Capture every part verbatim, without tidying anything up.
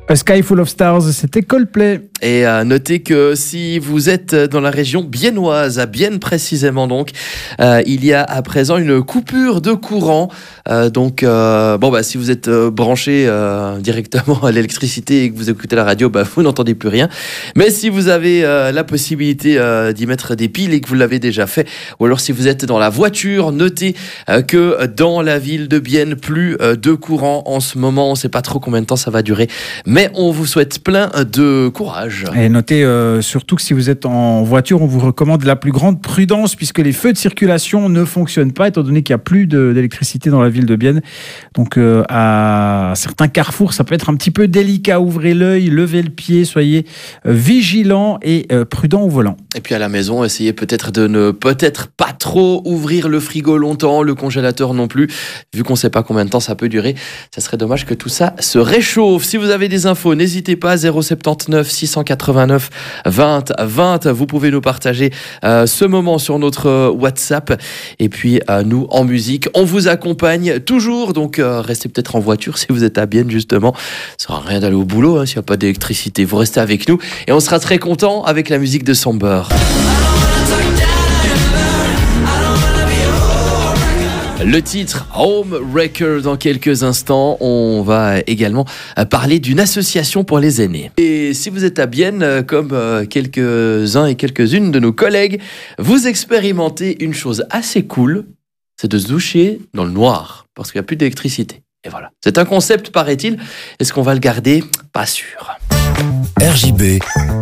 A Sky Full of Stars, c'était Coldplay. Et à noter que si vous êtes dans la région biennoise, à Bienne précisément donc, euh, il y a à présent une coupure de courant. Euh, donc, euh, bon bah si vous êtes euh, branché euh, directement à l'électricité et que vous écoutez la radio, bah vous n'entendez plus rien. Mais si vous avez euh, la possibilité euh, d'y mettre des piles et que vous l'avez déjà fait, ou alors si vous êtes dans la voiture, notez euh, que dans la ville de Bienne, plus euh, de courant en ce moment. On ne sait pas trop combien de temps ça va durer, mais on vous souhaite plein de courage. Et notez euh, surtout que si vous êtes en voiture, on vous recommande la plus grande prudence puisque les feux de circulation ne fonctionnent pas étant donné qu'il n'y a plus de, d'électricité dans la ville de Bienne. Donc euh, à certains carrefours, ça peut être un petit peu délicat. Ouvrez l'œil, levez le pied, soyez euh, vigilants et euh, prudents au volant. Et puis à la maison, essayez peut-être de ne peut-être pas trop ouvrir le frigo longtemps, le congélateur non plus, vu qu'on ne sait pas combien de temps ça peut durer. Ça serait dommage que tout ça se réchauffe. Si vous avez des infos, n'hésitez pas, zéro sept neuf six cent quatre-vingt-neuf vingt vingt. Vous pouvez nous partager euh, ce moment sur notre WhatsApp. Et puis euh, nous, en musique, on vous accompagne toujours. Donc euh, restez peut-être en voiture si vous êtes à Bienne justement. Ça sert à rien d'aller au boulot hein, s'il n'y a pas d'électricité. Vous restez avec nous et on sera très content avec la musique de Somber. Le titre Home Wrecker dans quelques instants. On va également parler d'une association pour les aînés. Et si vous êtes à Bienne, comme quelques-uns et quelques-unes de nos collègues, vous expérimentez une chose assez cool, c'est de se doucher dans le noir, parce qu'il n'y a plus d'électricité. Et voilà. C'est un concept, paraît-il. Est-ce qu'on va le garder ? Pas sûr. R J B,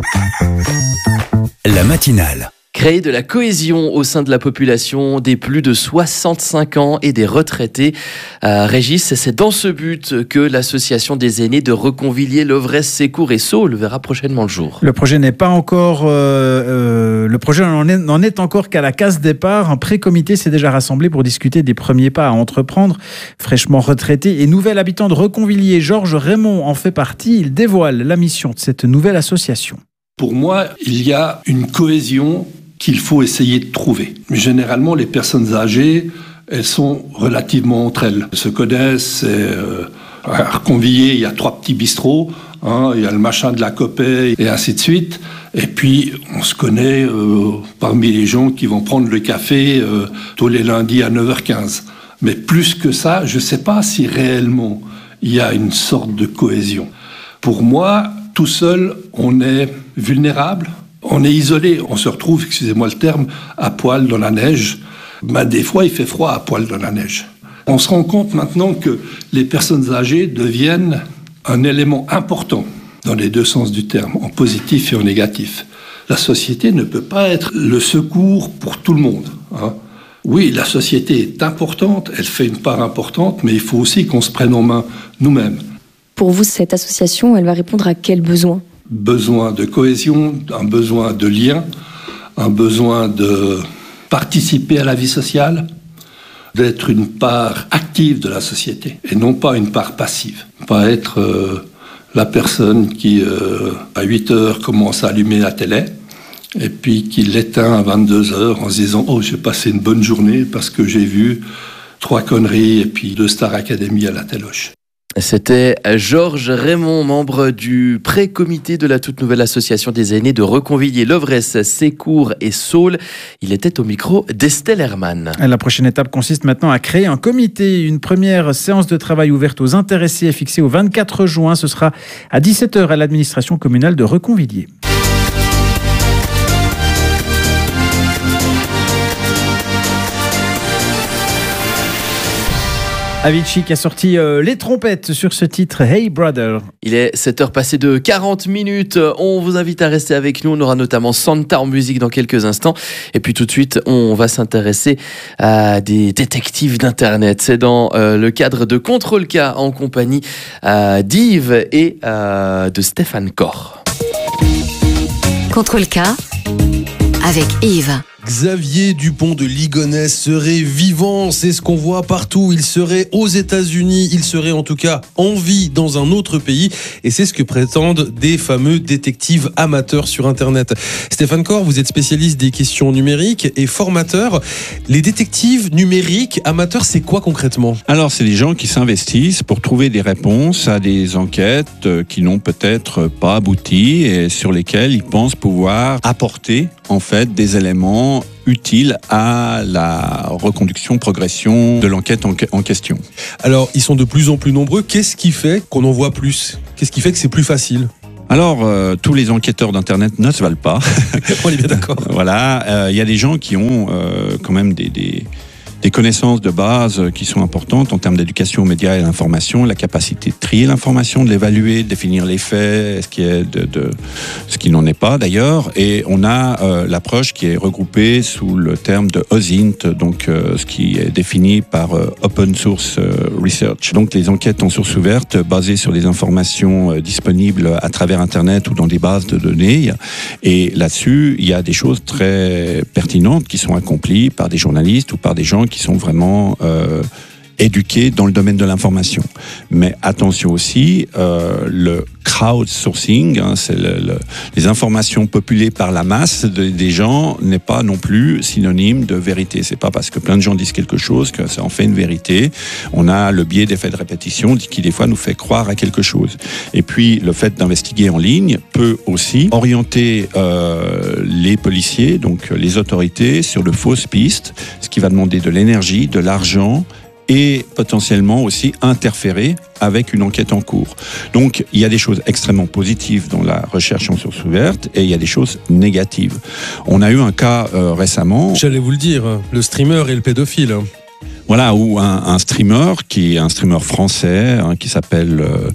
la matinale. Créer de la cohésion au sein de la population des plus de soixante-cinq ans et des retraités. Euh, Régis, c'est dans ce but que l'association des aînés de Reconvilier, Lovresse, Sécourt et Saules verra prochainement le jour. Le projet n'est pas encore, euh, euh, le projet n'en est, n'en est encore qu'à la case départ. Un pré-comité s'est déjà rassemblé pour discuter des premiers pas à entreprendre. Fraîchement retraité et nouvel habitant de Reconvilier, Georges Raymond en fait partie. Il dévoile la mission de cette nouvelle association. Pour moi, il y a une cohésion qu'il faut essayer de trouver. Généralement, les personnes âgées, elles sont relativement entre elles. Elles se connaissent. Et, euh, à Reconvilier, il y a trois petits bistrots. Hein, il y a le machin de la Copée et ainsi de suite. Et puis, on se connaît euh, parmi les gens qui vont prendre le café euh, tous les lundis à neuf heures quinze. Mais plus que ça, je ne sais pas si réellement il y a une sorte de cohésion. Pour moi, tout seul, on est vulnérable. On est isolé, on se retrouve, excusez-moi le terme, à poil dans la neige. Ben, des fois, il fait froid à poil dans la neige. On se rend compte maintenant que les personnes âgées deviennent un élément important dans les deux sens du terme, en positif et en négatif. La société ne peut pas être le secours pour tout le monde. Hein. Oui, la société est importante, elle fait une part importante, mais il faut aussi qu'on se prenne en main nous-mêmes. Pour vous, cette association, elle va répondre à quels besoins ? Besoin de cohésion, un besoin de lien, un besoin de participer à la vie sociale, d'être une part active de la société et non pas une part passive. Pas être euh, la personne qui, euh, à huit heures, commence à allumer la télé et puis qui l'éteint à vingt-deux heures en se disant « Oh, j'ai passé une bonne journée parce que j'ai vu trois conneries et puis deux Star Academy à la téloche ». C'était Georges Raymond, membre du pré-comité de la toute nouvelle association des aînés de Reconvilier, Lovresse, Sécourt et Saules. Il était au micro d'Estelle Hermann. La prochaine étape consiste maintenant à créer un comité. Une première séance de travail ouverte aux intéressés est fixée au vingt-quatre juin. Ce sera à dix-sept heures à l'administration communale de Reconvilier. Avicii qui a sorti euh, les trompettes sur ce titre Hey Brother. Il est sept heures passées de quarante minutes. On vous invite à rester avec nous. On aura notamment Santa en musique dans quelques instants. Et puis tout de suite, on va s'intéresser à des détectives d'Internet. C'est dans euh, le cadre de Contrôle K en compagnie euh, d'Yves et euh, de Stéphane Corr. Contrôle K avec Yves. Xavier Dupont de Ligonnès serait vivant, c'est ce qu'on voit partout. Il serait aux États-Unis, il serait en tout cas en vie dans un autre pays, et c'est ce que prétendent des fameux détectives amateurs sur Internet. Stéphane Corr, vous êtes spécialiste des questions numériques et formateur. Les détectives numériques amateurs, c'est quoi concrètement ? Alors, c'est des gens qui s'investissent pour trouver des réponses à des enquêtes qui n'ont peut-être pas abouti et sur lesquelles ils pensent pouvoir apporter en fait des éléments utiles à la reconduction, progression de l'enquête en, en question. Alors, ils sont de plus en plus nombreux. Qu'est-ce qui fait qu'on en voit plus ? Qu'est-ce qui fait que c'est plus facile ? Alors, euh, tous les enquêteurs d'Internet ne se valent pas. On est bien d'accord. Voilà, il euh, y a des gens qui ont euh, quand même des... des des connaissances de base qui sont importantes en termes d'éducation aux médias et à l'information, la capacité de trier l'information, de l'évaluer, de définir les faits, ce qui est de, de ce qui n'en est pas d'ailleurs. Et on a euh, l'approche qui est regroupée sous le terme de O S I N T, donc euh, ce qui est défini par euh, Open Source euh, Research. Donc les enquêtes en source ouverte basées sur les informations euh, disponibles à travers Internet ou dans des bases de données. Et là-dessus, il y a des choses très pertinentes qui sont accomplies par des journalistes ou par des gens qui sont vraiment euh, éduqués dans le domaine de l'information. Mais attention aussi, euh, le crowdsourcing, hein, c'est le, le, les informations populées par la masse de, des gens n'est pas non plus synonyme de vérité. C'est pas parce que plein de gens disent quelque chose que ça en fait une vérité. On a le biais d'effet de répétition qui des fois nous fait croire à quelque chose. Et puis le fait d'investiguer en ligne peut aussi orienter euh, les policiers, donc les autorités, sur de fausses pistes, ce qui va demander de l'énergie, de l'argent, et potentiellement aussi interférer avec une enquête en cours. Donc, il y a des choses extrêmement positives dans la recherche en source ouverte et il y a des choses négatives. On a eu un cas euh, récemment... J'allais vous le dire, le streamer et le pédophile. Voilà, où un, un streamer, qui est un streamer français, hein, qui s'appelle... Euh,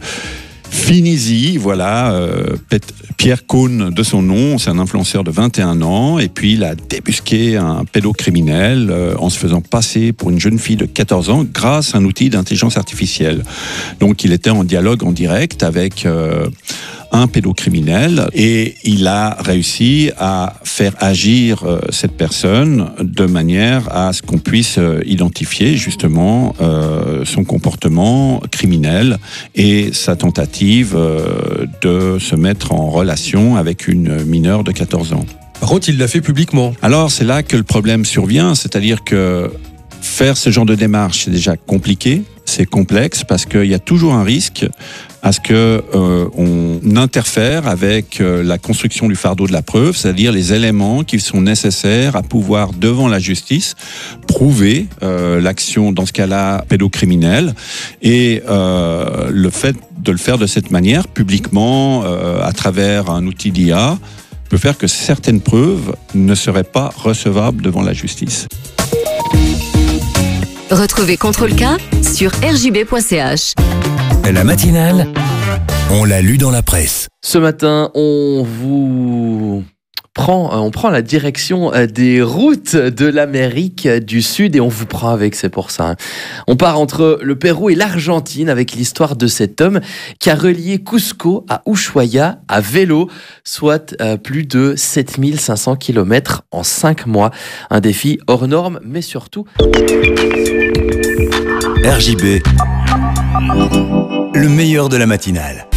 Finizi, voilà, euh, Pierre Cohn de son nom, c'est un influenceur de vingt et un ans, et puis il a débusqué un pédocriminel euh, en se faisant passer pour une jeune fille de quatorze ans grâce à un outil d'intelligence artificielle. Donc il était en dialogue en direct avec euh, un pédocriminel et il a réussi à faire agir euh, cette personne de manière à ce qu'on puisse euh, identifier justement euh, son comportement criminel et sa tentative euh, de se mettre en relation avec une mineure de quatorze ans. Par contre, il l'a fait publiquement. Alors c'est là que le problème survient, c'est-à-dire que faire ce genre de démarche, c'est déjà compliqué, c'est complexe parce qu'il y a toujours un risque à ce que euh, on interfère avec euh, la construction du fardeau de la preuve, c'est-à-dire les éléments qui sont nécessaires à pouvoir, devant la justice, prouver euh, l'action, dans ce cas-là, pédocriminelle. Et euh, le fait de le faire de cette manière, publiquement, euh, à travers un outil d'I A, peut faire que certaines preuves ne seraient pas recevables devant la justice. Retrouvez Contrôle K sur r j b point c h. La matinale, on l'a lu dans la presse. Ce matin, on vous prend, on prend la direction des routes de l'Amérique du Sud et on vous prend avec, c'est pour ça. On part entre le Pérou et l'Argentine avec l'histoire de cet homme qui a relié Cusco à Ushuaia à vélo, soit plus de sept mille cinq cents kilomètres en cinq mois. Un défi hors norme, mais surtout... R J B, le meilleur de la matinale.